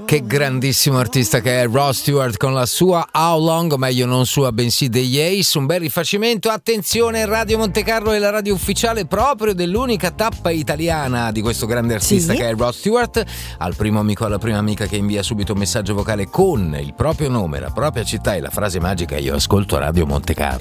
Che grandissimo artista che è Rod Stewart con la sua How Long, o meglio non sua bensì degli Ace. Un bel rifacimento. Attenzione, Radio Montecarlo è la radio ufficiale proprio dell'unica tappa italiana di questo grande artista che è Rod Stewart. Al primo amico, alla prima amica che invia subito un messaggio vocale con il proprio nome, la propria città e la frase magica: io ascolto Radio Montecarlo.